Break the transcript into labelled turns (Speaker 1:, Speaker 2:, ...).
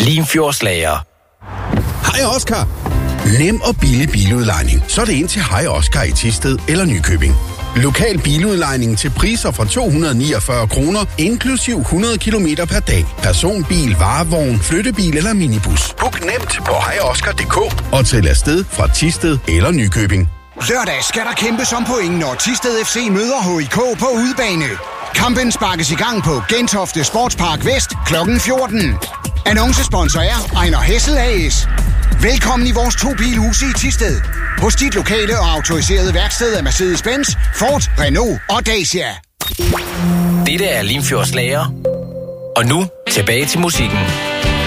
Speaker 1: Limfjordslager.
Speaker 2: Hej Oscar. Nem og billig biludlejning. Så er det ind til Hej Oscar i Thisted eller Nykøbing. Lokal biludlejning til priser fra 249 kroner, inklusiv 100 kilometer per dag. Personbil, varevogn, flyttebil eller minibus. Book nemt på hejoscar.dk og til afsted fra Thisted eller Nykøbing.
Speaker 3: Lørdag skal der kæmpes om point, når Thisted FC møder HIK på udebane. Kampen sparkes i gang på Gentofte Sportspark Vest kl. 14. Annoncesponsor er Ejner Hessel AS. Velkommen i vores 2-bilhuse i Thisted. Hos dit lokale og autoriserede værksted af Mercedes-Benz, Ford, Renault og Dacia.
Speaker 1: Dette er Limfjordslager. Og nu tilbage til musikken.